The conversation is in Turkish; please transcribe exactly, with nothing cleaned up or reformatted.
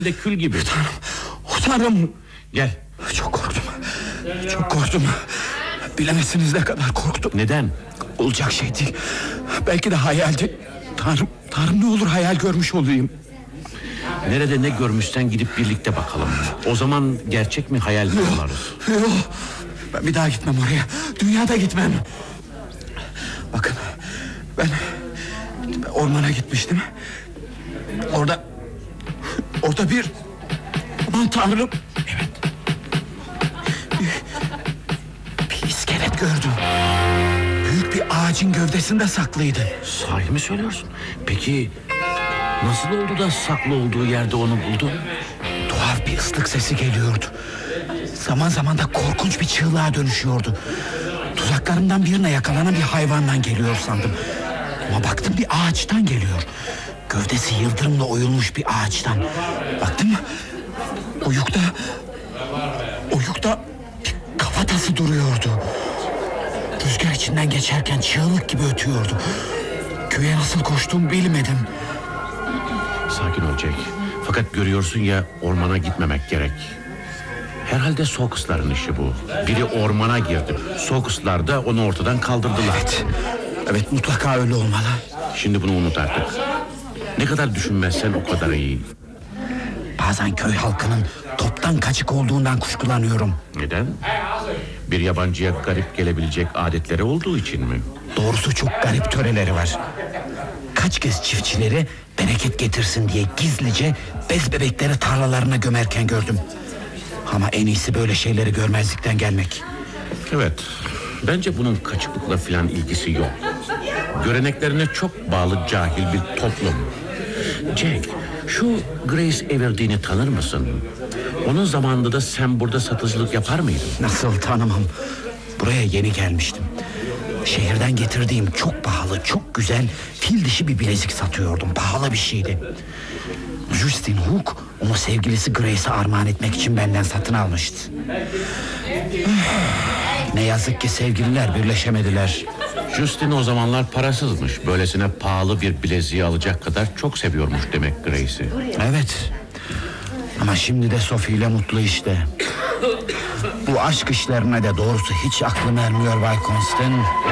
de kül gibi. Tanrım, Tanrım. Gel. Çok korktum. Çok korktum. Bilemezsiniz ne kadar korktum. Neden? Olacak şey değil. Belki de hayaldi. Tanrım, Tanrım ne olur hayal görmüş olayım. Nerede ne görmüşsen gidip birlikte bakalım. O zaman gerçek mi hayal mi olarız? Yok. Ben bir daha gitmem oraya. Dünyada gitmem. Bakın ben, ben ormana gitmiştim. Orada Orada bir aman Tanrım. Evet. Bir iskelet gördüm. Büyük bir ağacın gövdesinde saklıydı. Sahi mi söylüyorsun? Peki nasıl oldu da saklı olduğu yerde onu buldun? Tuhaf bir ıslık sesi geliyordu. Zaman zaman da korkunç bir çığlığa dönüşüyordu. Tuzaklarımdan birine yakalanan bir hayvandan geliyor sandım. Ama baktım bir ağaçtan geliyor. Gövdesi yıldırımla oyulmuş bir ağaçtan. Baktım oyukta Oyukta bir kafatası duruyordu. Rüzgar içinden geçerken çığlık gibi ötüyordu. Köye nasıl koştuğumu bilmedim. Sakin ol Jack. Fakat görüyorsun ya, ormana gitmemek gerek. Herhalde Sokusların işi bu. Biri ormana girdi. Sokuslar da onu ortadan kaldırdılar. Evet, evet mutlaka öyle olmalı. Şimdi bunu unut artık. Ne kadar düşünmezsen o kadar iyi. Bazen köy halkının toptan kaçık olduğundan kuşkulanıyorum. Neden? Bir yabancıya garip gelebilecek adetleri olduğu için mi? Doğrusu çok garip töreleri var. Kaç kez çiftçileri bereket getirsin diye gizlice bez bebekleri tarlalarına gömerken gördüm. Ama en iyisi böyle şeyleri görmezlikten gelmek. Evet, bence bunun kaçıklıkla filan ilgisi yok. Göreneklerine çok bağlı cahil bir toplum. Jack, şu Grace Everdene'i tanır mısın? Onun zamanında da sen burada satıcılık yapar mıydın? Nasıl tanımam? Buraya yeni gelmiştim. Şehirden getirdiğim çok pahalı, çok güzel fil dişi bir bilezik satıyordum. Pahalı bir şeydi. Justin Hook onu sevgilisi Grace'e armağan etmek için benden satın almıştı. Ne yazık ki sevgililer birleşemediler. Justin o zamanlar parasızmış. Böylesine pahalı bir bileziği alacak kadar çok seviyormuş demek Grace'i. Evet. Ama şimdi de Sophie ile mutlu işte. Bu aşk işlerine de doğrusu hiç aklım ermiyor Bay Constant.